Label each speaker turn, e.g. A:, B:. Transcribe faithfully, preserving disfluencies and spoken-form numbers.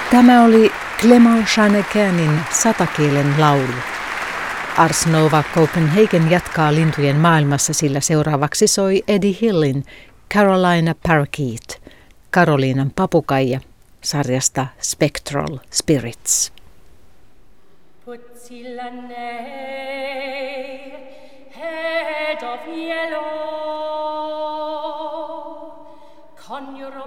A: Tämä oli Clément Chanequinin satakielen laulu. Ars Nova Copenhagen jatkaa lintujen maailmassa, sillä seuraavaksi soi Eddie Hillin Carolina Parakeet, Karoliinan papukaija, sarjasta Spectral Spirits. Head of yellow, conjure